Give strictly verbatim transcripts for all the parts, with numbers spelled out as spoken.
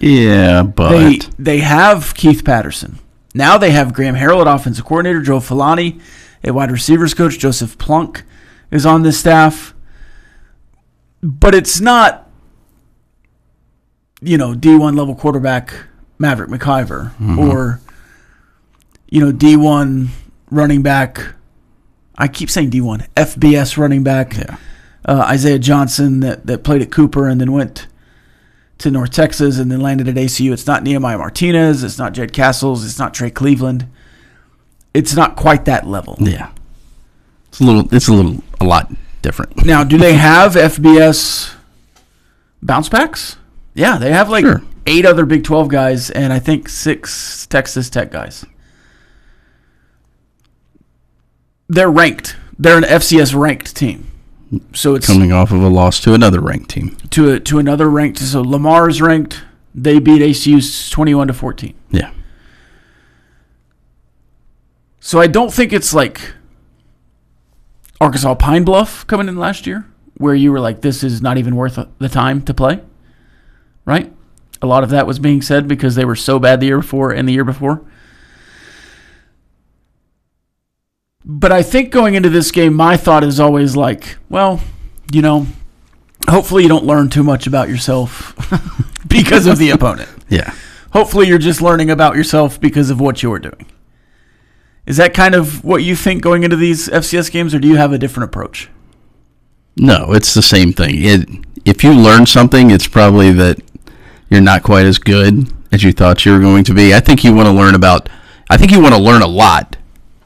Yeah, but they they have Keith Patterson. Now they have Graham Harrell at offensive coordinator, Joe Filani at wide receivers coach, Joseph Plunk is on this staff. But it's not, you know, D one level quarterback Maverick McIver mm-hmm. or, you know, D one running back. I keep saying D one, F B S running back yeah. uh, Isaiah Johnson that, that played at Cooper and then went to North Texas and then landed at A C U. It's not Nehemiah Martinez. It's not Jed Castles. It's not Trey Cleveland. It's not quite that level. Yeah, it's a little. It's a little. A lot different. Now, do they have F B S bounce backs? Yeah, they have like sure. eight other Big twelve guys and I think six Texas Tech guys. They're ranked. They're an F C S ranked team. So it's coming off of a loss to another ranked team. To a, to another ranked. So Lamar is ranked. They beat A C U twenty-one to fourteen. Yeah. So I don't think it's like Arkansas Pine Bluff coming in last year, where you were like, this is not even worth the time to play. Right? A lot of that was being said because they were so bad the year before and the year before. But I think going into this game, my thought is always like, well, you know, hopefully you don't learn too much about yourself because of the opponent. Yeah. Hopefully you're just learning about yourself because of what you're doing. Is that kind of what you think going into these F C S games, or do you have a different approach? No, it's the same thing. It, if you learn something, it's probably that you're not quite as good as you thought you were going to be. I think you want to learn about, I think you want to learn a lot.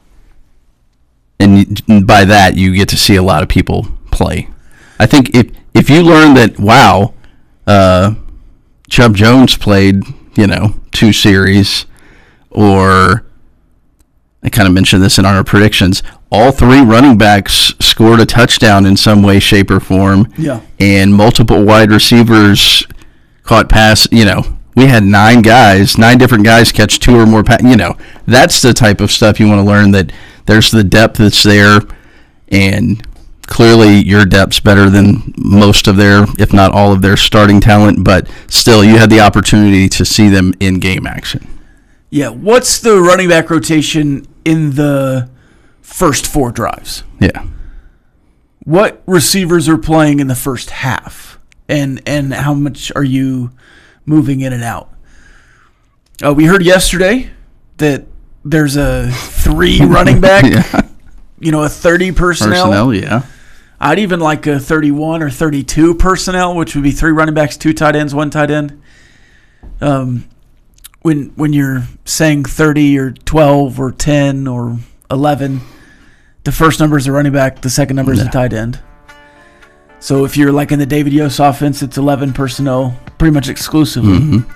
And by that, you get to see a lot of people play. I think if if you learn that, wow, uh, Chubb Jones played, you know, two series, or I kind of mentioned this in our predictions, all three running backs scored a touchdown in some way, shape, or form. Yeah. And multiple wide receivers caught pass, you know. We had nine guys, nine different guys catch two or more passes. You know, that's the type of stuff you want to learn, that there's the depth that's there, and clearly your depth's better than most of their, if not all of their starting talent, but still you had the opportunity to see them in game action. Yeah, what's the running back rotation in the first four drives? Yeah. What receivers are playing in the first half, and and how much are you moving in and out? Uh, we heard yesterday that there's a three running back, yeah. you know, a thirty personnel. Personnel, yeah. I'd even like a thirty-one or thirty-two personnel, which would be three running backs, two tight ends, one tight end. Um, when when you're saying thirty or twelve or ten or eleven, the first number is a running back, the second number is yeah. a tight end. So if you're like in the David Yost offense, it's eleven personnel, pretty much exclusively. Mm-hmm.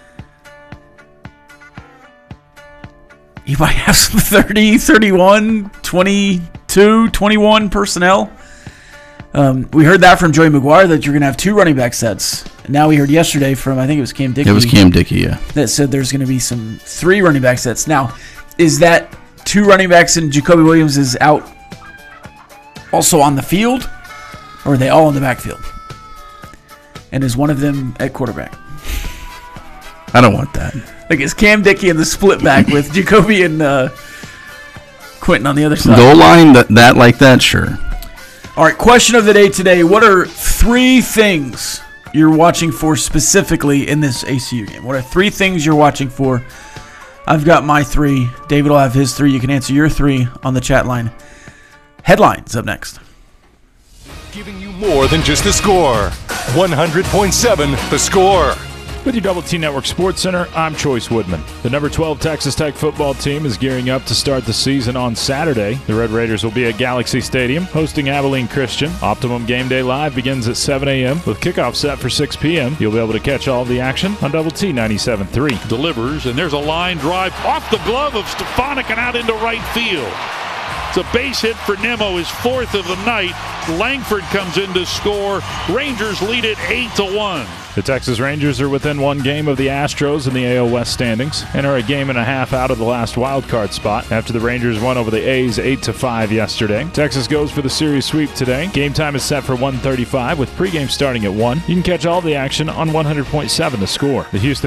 You might have some thirty, thirty-one, twenty-two, twenty-one personnel. Um, we heard that from Joey McGuire that you're going to have two running back sets. And now we heard yesterday from, I think it was Cam Dickey. It was Cam Dickey, yeah. That said there's going to be some three running back sets. Now, is that two running backs and Jacoby Williams is out also on the field? Or are they all in the backfield? And is one of them at quarterback? I don't want that. Like, is Cam Dickey in the split back with Jacoby and uh, Quentin on the other side? Goal line, that, that like that, sure. All right, question of the day today. What are three things you're watching for specifically in this A C U game? What are three things you're watching for? I've got my three. David will have his three. You can answer your three on the chat line. Headlines up next. Giving you more than just the score. one hundred point seven The Score. With your Double T Network Sports Center, I'm Choice Woodman. The number twelve Texas Tech football team is gearing up to start the season on Saturday. The Red Raiders will be at Galaxy Stadium hosting Abilene Christian. Optimum Game Day Live begins at seven a.m. with kickoff set for six p.m. You'll be able to catch all of the action on Double T ninety-seven point three. Delivers, and there's a line drive off the glove of Stefanik and out into right field. It's a base hit for Nemo, his fourth of the night. Langford comes in to score. Rangers lead it eight to one. The Texas Rangers are within one game of the Astros in the A L West standings and are a game and a half out of the last wild card spot after the Rangers won over the A's eight to five yesterday. Texas goes for the series sweep today. Game time is set for one thirty-five with pregame starting at one. You can catch all the action on one hundred point seven The Score. The Houston